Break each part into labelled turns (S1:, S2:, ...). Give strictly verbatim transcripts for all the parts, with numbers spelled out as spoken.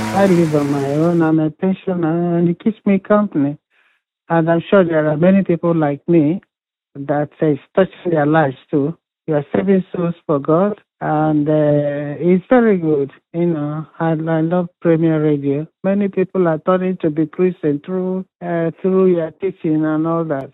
S1: I live on my own. I'm a pensioner, and it keeps me company. And I'm sure there are many people like me that uh, it's touching their lives too. You are saving souls for God, and uh, it's very good. You know, I, I love Premier Radio. Many people are turning to be Christian through uh, through your teaching and all that.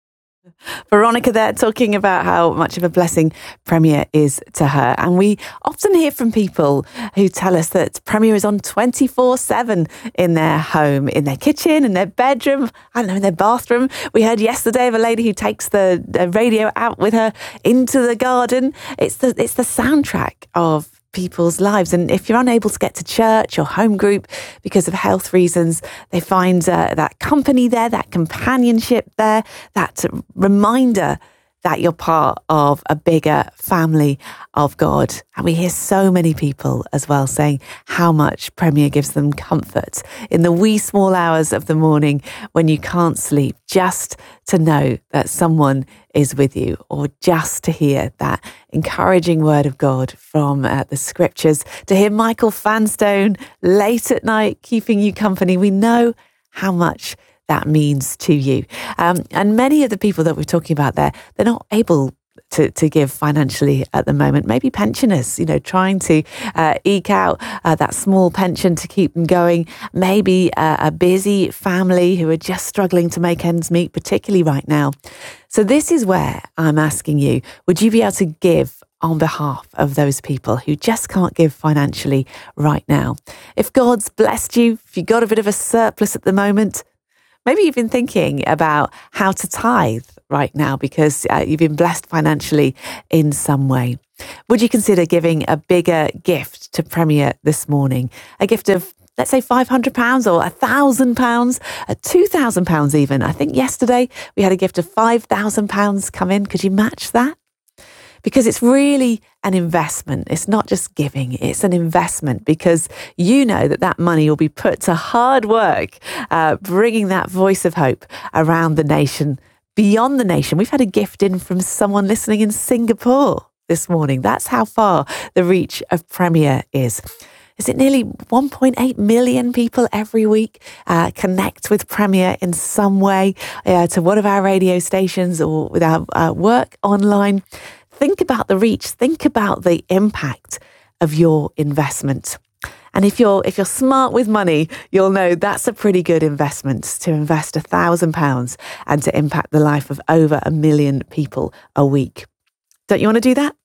S2: Veronica there talking about how much of a blessing Premier is to her. And we often hear from people who tell us that Premier is on twenty-four seven in their home, in their kitchen, in their bedroom, I don't know, in their bathroom. We heard yesterday of a lady who takes the, the radio out with her into the garden. It's the, it's the soundtrack of people's lives. And if you're unable to get to church or home group because of health reasons, they find uh, that company there, that companionship there, that reminder that you're part of a bigger family of God. And we hear so many people as well saying how much Premier gives them comfort in the wee small hours of the morning when you can't sleep, just to know that someone is with you, or just to hear that encouraging word of God from uh, the scriptures, to hear Michael Fanstone late at night keeping you company. We know how much that means to you. Um, and many of the people that we're talking about there, they're not able to, to give financially at the moment. Maybe pensioners, you know, trying to uh, eke out uh, that small pension to keep them going. Maybe uh, a busy family who are just struggling to make ends meet, particularly right now. So this is where I'm asking you, would you be able to give on behalf of those people who just can't give financially right now? If God's blessed you, if you've got a bit of a surplus at the moment, maybe you've been thinking about how to tithe right now because uh, you've been blessed financially in some way. Would you consider giving a bigger gift to Premier this morning? A gift of, let's say, five hundred pounds or one thousand pounds, uh, two thousand pounds even. I think yesterday we had a gift of five thousand pounds come in. Could you match that? Because it's really an investment. It's not just giving, it's an investment, because you know that that money will be put to hard work, uh, bringing that voice of hope around the nation, beyond the nation. We've had a gift in from someone listening in Singapore this morning. That's how far the reach of Premier is. Is it nearly one point eight million people every week uh, connect with Premier in some way uh, to one of our radio stations or with our uh, work online? Think about the reach. Think about the impact of your investment. And if you're if you're smart with money, you'll know that's a pretty good investment, to invest a thousand pounds and to impact the life of over a million people a week. Don't you want to do that?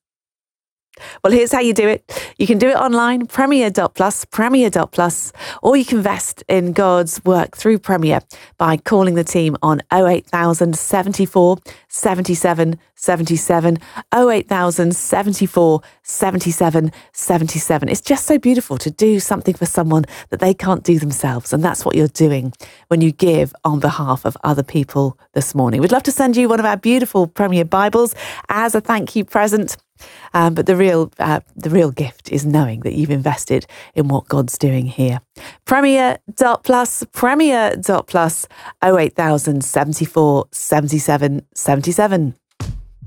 S2: Well, here's how you do it. You can do it online, premier dot plus, premier dot plus, or you can invest in God's work through Premier by calling the team on oh eight thousand seventy-four seventy-seven seventy-seven, oh eight thousand seventy-four seventy-seven seventy-seven. It's just so beautiful to do something for someone that they can't do themselves. And that's what you're doing when you give on behalf of other people this morning. We'd love to send you one of our beautiful Premier Bibles as a thank you present. Um, but the real uh, the real gift is knowing that you've invested in what God's doing here. premier dot plus, premier dot plus, oh eight thousand seventy-four seventy-seven seventy-seven.